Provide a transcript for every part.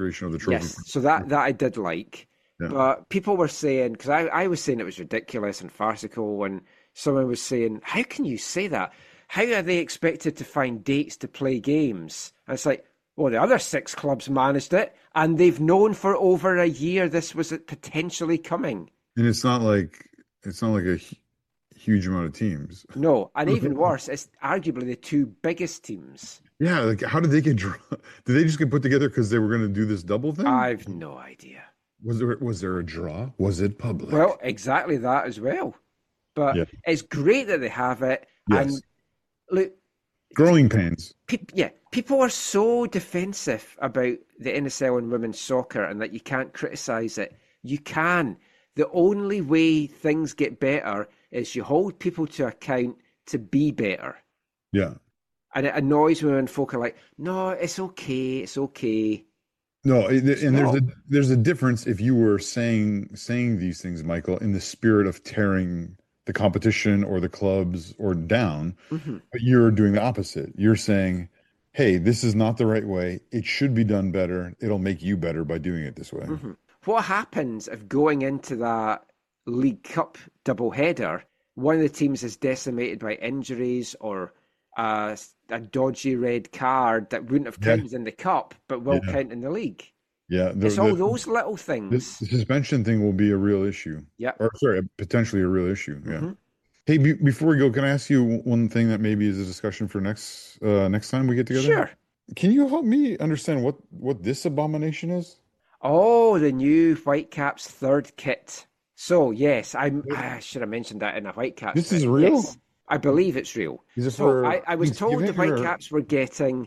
creation of the trophy. Yes, so that I did like. Yeah. But people were saying, because I was saying it was ridiculous and farcical, and someone was saying, how can you say that? How are they expected to find dates to play games? And it's like, well, the other 6 clubs managed it, and they've known for over a year this was potentially coming. And it's not like a huge amount of teams. No, and even worse, it's arguably the 2 biggest teams. Yeah, like how did they get drawn? Did they just get put together because they were going to do this double thing? I've no idea. Was there a draw? Was it public? Well, exactly that as well. But Yeah. it's great that they have it. Yes. And look, Growing pains. people are so defensive about the NSL and women's soccer and that you can't criticize it. You can. The only way things get better is you hold people to account to be better. Yeah. And it annoys me when folk are like, no, it's okay, it's okay. No, and not. there's a difference if you were saying these things, Michael, in the spirit of tearing the competition or the clubs or down, but you're doing the opposite. You're saying, hey, this is not the right way. It should be done better. It'll make you better by doing it this way. What happens if going into that League Cup doubleheader, one of the teams is decimated by injuries or a dodgy red card that wouldn't have counted in the cup but will count in the league? Yeah, it's all those little things. The suspension thing will be a real issue. Yeah. Or sorry, potentially a real issue. Yeah. Hey, before we go, can I ask you one thing that maybe is a discussion for next time we get together? Sure. Can you help me understand what this abomination is? Oh, the new Whitecaps third kit. So yes, I should have mentioned that in a Whitecaps. This is real? Yes, I believe it's real. Is it so I was told the Whitecaps were getting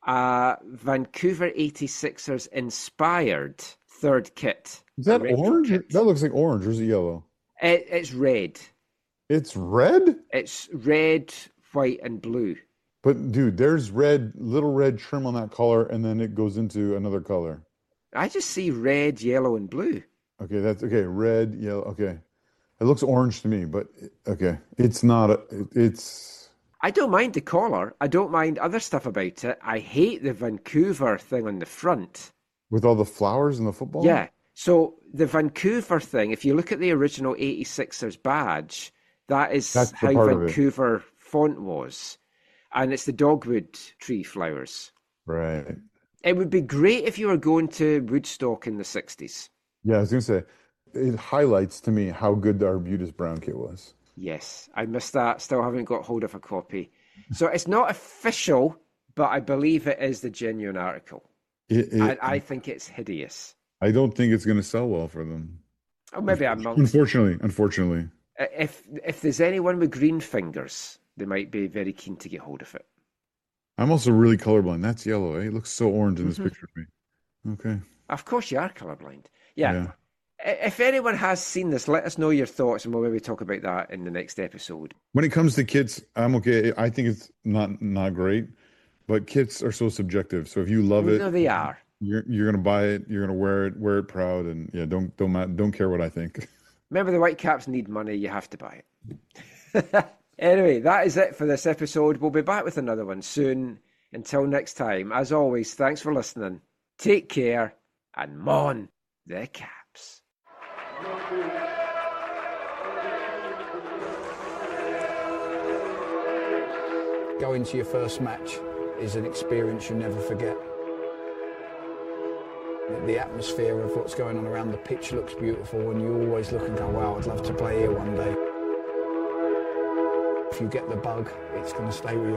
Vancouver 86ers inspired third kit. Is that orange? Kit. That looks like orange, or is it yellow? It's red. It's red? It's red, white, and blue. But dude, there's little red trim on that color, and then it goes into another color. I just see red, yellow, and blue. Okay, that's okay. Red, yellow. Okay, it looks orange to me, but okay, it's not. It's. I don't mind the collar. I don't mind other stuff about it. I hate the Vancouver thing on the front. With all the flowers and the football? Yeah. So the Vancouver thing, if you look at the original 86ers badge, that's how Vancouver font was. And it's the dogwood tree flowers. Right. It would be great if you were going to Woodstock in the 60s. Yeah, I was going to say, it highlights to me how good the Arbutus Brown kit was. Yes, I missed that. Still haven't got hold of a copy. So it's not official, but I believe it is the genuine article. I think it's hideous. I don't think it's going to sell well for them. Oh, maybe I'm wrong. Unfortunately. If there's anyone with green fingers, they might be very keen to get hold of it. I'm also really colorblind. That's yellow, eh? It looks so orange in this picture of me. Okay. Of course you are colorblind. Yeah. If anyone has seen this, let us know your thoughts, and we'll maybe talk about that in the next episode. When it comes to kits, I'm okay. I think it's not great, but kits are so subjective. So if you love it, no, they are. You're gonna buy it. You're gonna wear it proud, and yeah, don't care what I think. Remember, the Whitecaps need money. You have to buy it. Anyway, that is it for this episode. We'll be back with another one soon. Until next time, as always, thanks for listening. Take care, and Mon the Caps. Going to your first match is an experience you never forget. The atmosphere of what's going on around the pitch looks beautiful, and you always look and go, wow, I'd love to play here one day. If you get the bug, it's going to stay with you.